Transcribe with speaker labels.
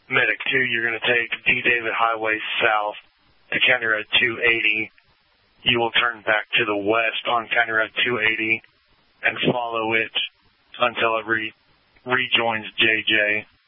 Speaker 1: Medic 2, you're going to take D. David Highway south to County Road 280. You will turn back to the west on County Road 280 and follow it until it rejoins JJ.